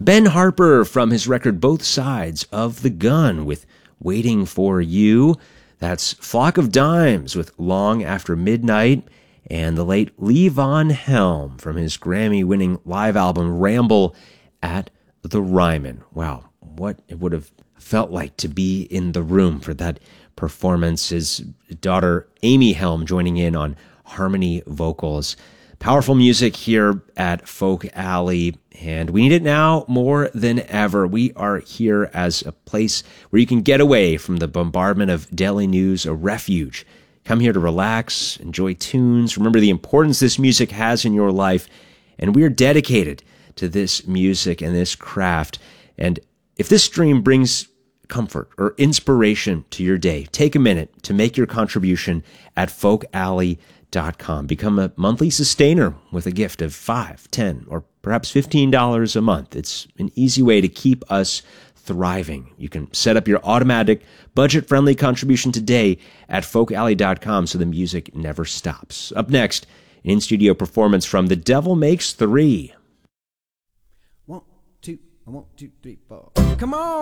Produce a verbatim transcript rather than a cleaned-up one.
Ben Harper from his record Both Sides of the Gun with Waiting for You. That's Flock of Dimes with Long After Midnight. And the late Levon Helm from his Grammy-winning live album Ramble at the Ryman. Wow, what it would have felt like to be in the room for that performance. His daughter Amy Helm joining in on harmony vocals. Powerful music here at Folk Alley, and we need it now more than ever. We are here as a place where you can get away from the bombardment of daily news, a refuge. Come here to relax, enjoy tunes, remember the importance this music has in your life, and we are dedicated to this music and this craft. And if this stream brings comfort or inspiration to your day, take a minute to make your contribution at folk alley dot com. Become a monthly sustainer with a gift of five, ten, or perhaps fifteen dollars a month. It's an easy way to keep us thriving. You can set up your automatic budget-friendly contribution today at folk alley dot com so the music never stops. Up next, an in-studio performance from The Devil Makes Three. One, two, one, two, three, four. Come on!